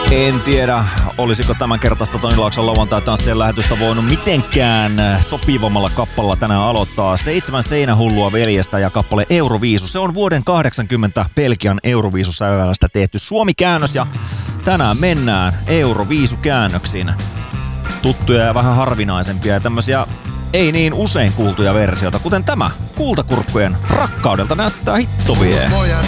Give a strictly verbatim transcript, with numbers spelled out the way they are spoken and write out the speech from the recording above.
En tiedä, olisiko tämän kertaista Toni Laakson lauantai-tanssien lähetystä voinut mitenkään sopivammalla kappalla tänään aloittaa. Seitsemän seinähullua veljestä ja kappale Euroviisu. Se on vuoden kahdeksankymmentä Belgian Euroviisusävälästä tehty Suomi-käännös ja tänään mennään Euroviisukäännöksiin. Tuttuja ja vähän harvinaisempia ja tämmöisiä ei niin usein kuultuja versioita, kuten tämä Kultakurkkujen Rakkaudelta näyttää hittovie. Pojat